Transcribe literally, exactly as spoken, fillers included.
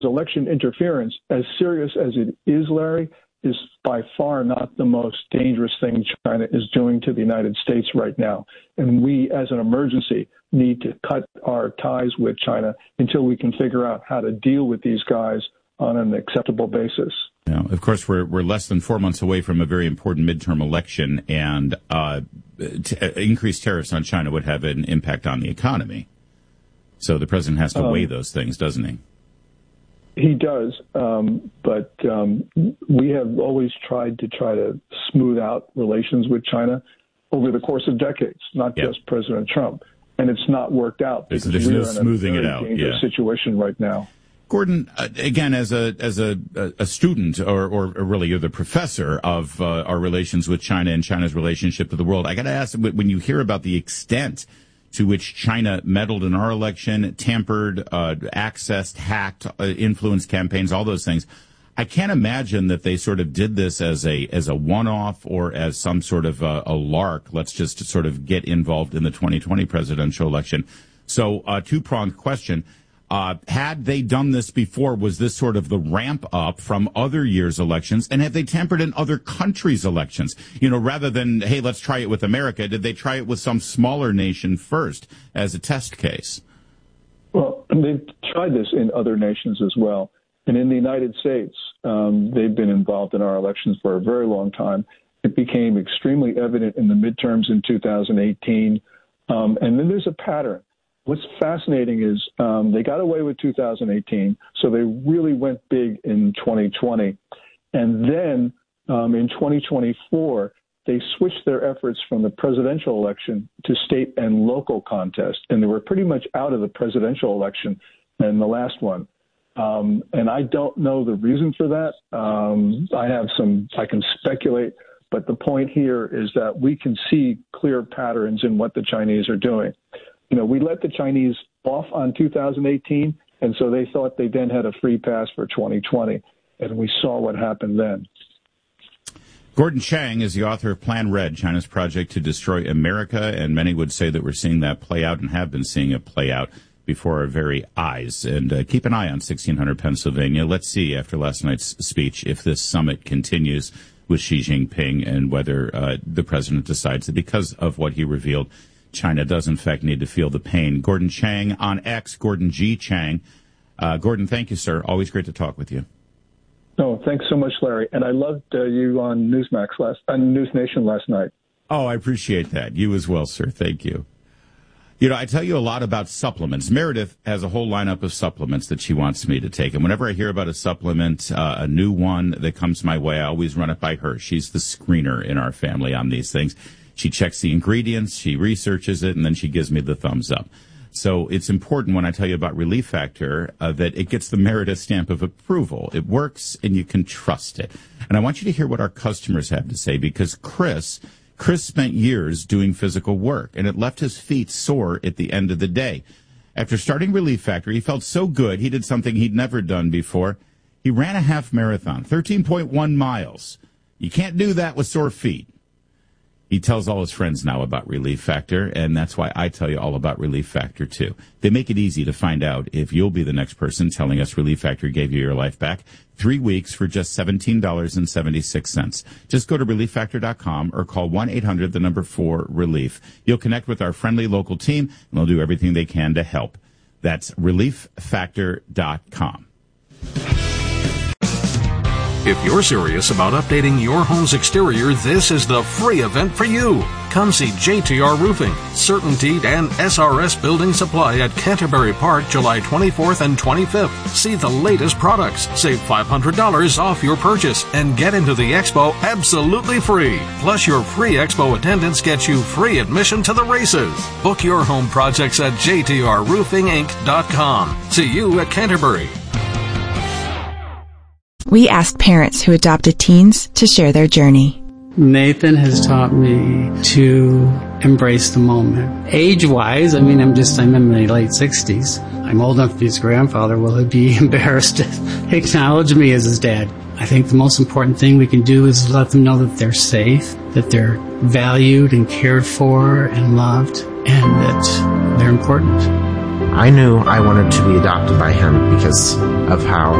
election interference, as serious as it is, Larry, is by far not the most dangerous thing China is doing to the United States right now. And we, as an emergency, need to cut our ties with China until we can figure out how to deal with these guys on an acceptable basis. Now, of course, we're we're less than four months away from a very important midterm election, and uh, t- increased tariffs on China would have an impact on the economy. So the president has to um, weigh those things, doesn't he? He does, um, but um, we have always tried to try to smooth out relations with China over the course of decades, not yep. just President Trump. And it's not worked out because there's, there's we're no smoothing in a it very out. dangerous Yeah. situation right now. Gordon, uh, again, as a as a a student, or or really you're the professor of uh, our relations with China and China's relationship to the world, I got to ask, when you hear about the extent to which China meddled in our election, tampered, uh, accessed, hacked, uh, influenced campaigns, all those things, I can't imagine that they sort of did this as a as a one-off or as some sort of a, a lark. Let's just sort of get involved in the twenty twenty presidential election. So, uh, two-pronged question. Uh, had they done this before, was this sort of the ramp up from other years' elections? And have they tampered in other countries' elections? You know, rather than, hey, let's try it with America, did they try it with some smaller nation first as a test case? Well, they've tried this in other nations as well. And in the United States, um, they've been involved in our elections for a very long time. It became extremely evident in the midterms in two thousand eighteen. Um, and then there's a pattern. What's fascinating is um, they got away with two thousand eighteen, so they really went big in twenty twenty. And then um, in twenty twenty-four, they switched their efforts from the presidential election to state and local contest. And they were pretty much out of the presidential election in the last one. Um, and I don't know the reason for that. Um, I have some, I can speculate, but the point here is that we can see clear patterns in what the Chinese are doing. You know, we let the Chinese off on two thousand eighteen, and so they thought they then had a free pass for twenty twenty, and we saw what happened then. Gordon Chang is the author of Plan Red, China's project to destroy America, and many would say that we're seeing that play out and have been seeing it play out before our very eyes. And uh, keep an eye on sixteen hundred Pennsylvania. Let's see, after last night's speech, if this summit continues with Xi Jinping and whether uh, the president decides that because of what he revealed, China does, in fact, need to feel the pain. Gordon Chang on X, Gordon G. Chang. Uh, Gordon, thank you, sir. Always great to talk with you. No, thanks so much, Larry. And I loved uh, you on Newsmax last, on News Nation last night. Oh, I appreciate that. You as well, sir. Thank you. You know, I tell you a lot about supplements. Meredith has a whole lineup of supplements that she wants me to take. And whenever I hear about a supplement, uh, a new one that comes my way, I always run it by her. She's the screener in our family on these things. She checks the ingredients, she researches it, and then she gives me the thumbs up. So it's important when I tell you about Relief Factor uh, that it gets the Meredith stamp of approval. It works, and you can trust it. And I want you to hear what our customers have to say, because Chris, Chris spent years doing physical work, and it left his feet sore at the end of the day. After starting Relief Factor, he felt so good, he did something he'd never done before. He ran a half marathon, thirteen point one miles. You can't do that with sore feet. He tells all his friends now about Relief Factor, and that's why I tell you all about Relief Factor, too. They make it easy to find out if you'll be the next person telling us Relief Factor gave you your life back. Three weeks for just seventeen dollars and seventy-six cents. Just go to relief factor dot com or call one eight hundred, the number four, relief. You'll connect with our friendly local team, and they'll do everything they can to help. That's relief factor dot com. If you're serious about updating your home's exterior, this is the free event for you. Come see J T R Roofing, CertainTeed, and S R S Building Supply at Canterbury Park, July twenty-fourth and twenty-fifth. See the latest products, save five hundred dollars off your purchase, and get into the expo absolutely free. Plus, your free expo attendance gets you free admission to the races. Book your home projects at j t r roofing inc dot com. See you at Canterbury. We asked parents who adopted teens to share their journey. Nathan has taught me to embrace the moment. Age-wise, I mean, I'm just, I'm in my late sixties. I'm old enough to be his grandfather. Will he be embarrassed to acknowledge me as his dad? I think the most important thing we can do is let them know that they're safe, that they're valued and cared for and loved, and that they're important. I knew I wanted to be adopted by him because of how